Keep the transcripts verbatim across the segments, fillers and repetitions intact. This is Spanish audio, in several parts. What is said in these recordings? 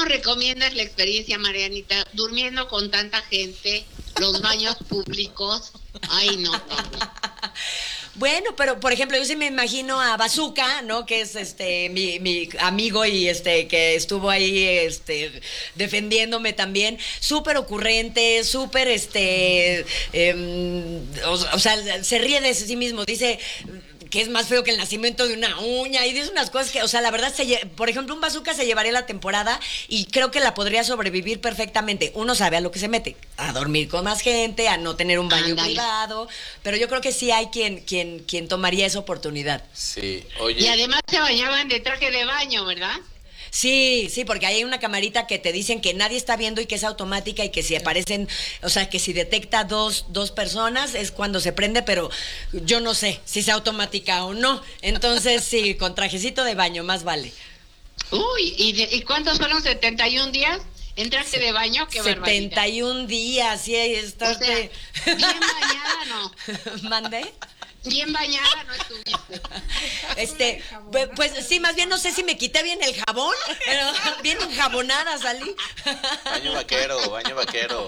¿cómo recomiendas la experiencia, Marianita? Durmiendo con tanta gente, los baños públicos. Ay, no, no, no. Bueno, pero por ejemplo, yo sí me imagino a Bazooka, ¿no? Que es este mi, mi amigo y este que estuvo ahí este defendiéndome también, súper ocurrente, súper este eh, o, o sea, se ríe de sí mismo, dice que es más feo que el nacimiento de una uña y dice unas cosas que, o sea, la verdad, se lle- por ejemplo, un Bazooka se llevaría la temporada y creo que la podría sobrevivir perfectamente. Uno sabe a lo que se mete, a dormir con más gente, a no tener un baño Ándale. privado, pero yo creo que sí hay quien, quien, quien tomaría esa oportunidad. Sí, Y oye, además se bañaban de traje de baño, ¿verdad? Sí, sí, porque ahí hay una camarita que te dicen que nadie está viendo y que es automática y que si aparecen, o sea, que si detecta dos, dos personas es cuando se prende, pero yo no sé si es automática o no. Entonces, sí, con trajecito de baño, más vale. Uy, ¿y, de- ¿y cuántos fueron? ¿setenta y un días en traje de baño? ¡Qué barbaridad! setenta y un días, sí, ahí O estás. sea, de- bien bañada, no. ¿Mandé? Bien bañada no estuviste. Este, pues, pues sí, más bien no sé si me quité bien el jabón, pero bien enjabonada salí. baño vaquero, baño vaquero.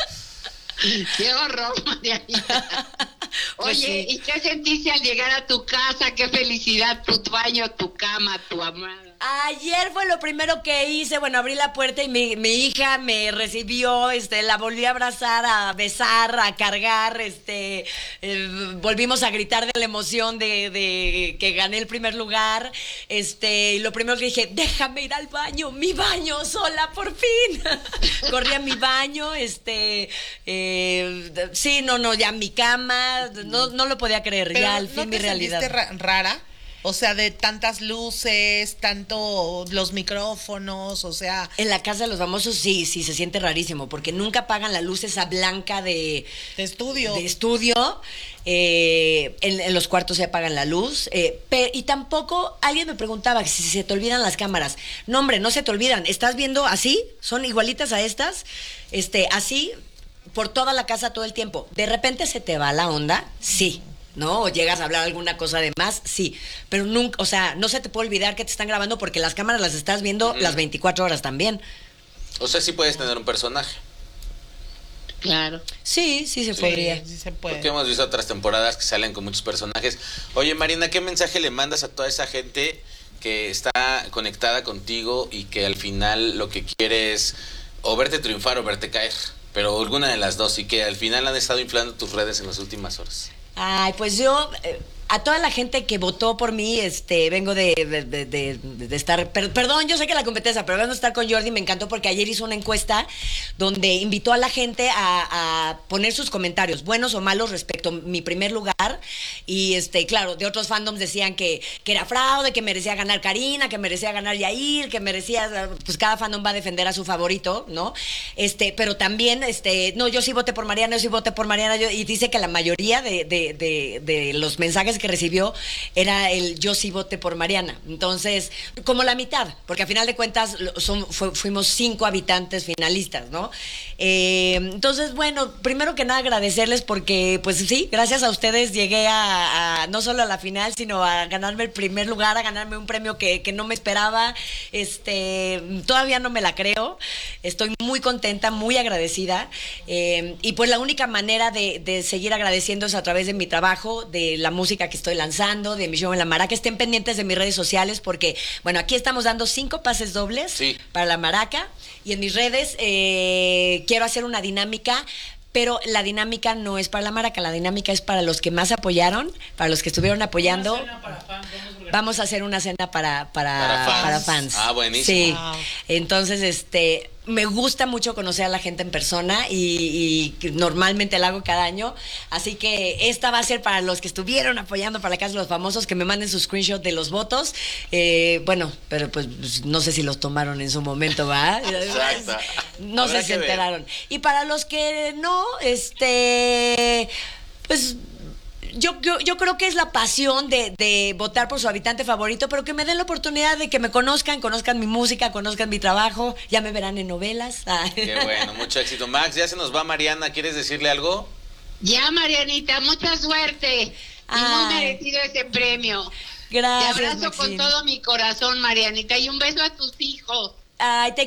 ¡Qué horror, Marianita! Pues Oye, sí. ¿y qué sentiste al llegar a tu casa? ¡Qué felicidad! Tu baño, tu cama, tu amada. Ayer fue lo primero que hice, bueno, abrí la puerta y mi, mi hija me recibió, este, la volví a abrazar, a besar, a cargar, este, eh, volvimos a gritar de la emoción de, de que gané el primer lugar, este, y lo primero que dije, déjame ir al baño, mi baño sola, por fin. Corrí a mi baño, este, eh, sí, no, no, ya mi cama, no, no lo podía creer, Pero ya al ¿no fin te mi realidad. sentiste ra- rara? O sea, de tantas luces, tanto los micrófonos, o sea, En la casa de los famosos sí, sí, se siente rarísimo, porque nunca apagan la luz esa blanca de, de estudio. de estudio, eh, en, en los cuartos se apagan la luz, eh, pe- y tampoco, alguien me preguntaba si se te olvidan las cámaras. No, hombre, no se te olvidan, estás viendo así, son igualitas a estas, este, así, por toda la casa todo el tiempo. De repente se te va la onda, sí. ¿No? O llegas a hablar alguna cosa de más, sí. Pero nunca, o sea, no se te puede olvidar que te están grabando porque las cámaras las estás viendo Ujú. las veinticuatro horas también. O sea, sí puedes tener un personaje. Claro. Sí, sí se Sí. podría. Sí se puede. Porque hemos visto otras temporadas que salen con muchos personajes. Oye, Marina, ¿qué mensaje le mandas a toda esa gente que está conectada contigo y que al final lo que quiere es o verte triunfar o verte caer? Pero alguna de las dos, y que al final han estado inflando tus redes en las últimas horas. Ay, pues yo, eh, a toda la gente que votó por mí, este, vengo de, de, de, de- de estar, per- perdón, yo sé que la competencia, pero vengo de estar con Jordi, me encantó porque ayer hizo una encuesta donde invitó a la gente a, a poner sus comentarios, buenos o malos, respecto a mi primer lugar, y este, claro, de otros fandoms decían que, que era fraude, que merecía ganar Karina, que merecía ganar Yair, que merecía, pues cada fandom va a defender a su favorito, ¿no? Este, pero también, este, no, yo sí voté por Mariana, yo sí voté por Mariana, yo, y dice que la mayoría de, de, de, de los mensajes que recibió era el yo sí voté por Mariana. Entonces, como la mitad, porque a final de cuentas lo- son, fu- fuimos cinco habitantes finalistas, ¿no? Eh, entonces, bueno, primero que nada agradecerles porque, pues sí, gracias a ustedes llegué a, a no solo a la final, sino a ganarme el primer lugar, a ganarme un premio que, que no me esperaba. Este, todavía no me la creo. Estoy muy contenta, muy agradecida. Eh, y pues la única manera de, de seguir agradeciendo es a través de mi trabajo, de la música que estoy lanzando, de mi show en la Maraca. Estén pendientes de mis redes sociales porque, bueno, aquí estamos dando cinco pases dobles Sí. para la Maraca. Y en mis redes eh, quiero hacer una dinámica. Pero la dinámica no es para la Maraca, la dinámica es para los que más apoyaron, para los que estuvieron apoyando. Vamos a hacer una cena para, para, Para fans. para fans. Ah, buenísimo. Sí. Wow. Entonces, este, me gusta mucho conocer a la gente en persona y, y normalmente la hago cada año. Así que esta va a ser para los que estuvieron apoyando para la Casa de los Famosos, que me manden su screenshot de los votos. Eh, bueno, pero pues no sé si los tomaron en su momento, ¿va? Exacto. No Habrá sé si se que ver. enteraron. Y para los que no, este, pues yo, yo, yo creo que es la pasión de, de votar por su habitante favorito, pero que me den la oportunidad de que me conozcan, conozcan mi música, conozcan mi trabajo, ya me verán en novelas. Qué bueno, mucho éxito. Max, ya se nos va Mariana, ¿quieres decirle algo? Ya, Marianita, mucha suerte. Y Ay. muy merecido ese premio. Gracias, Te abrazo con Maxine. todo mi corazón, Marianita, y un beso a tus hijos. Ay, te